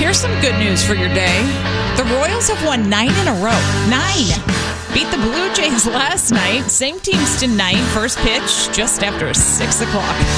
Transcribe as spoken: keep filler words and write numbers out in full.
Here's some good news for your day. The Royals have won nine in a row. Nine. Beat the Blue Jays last night. Same teams tonight. First pitch just after six o'clock.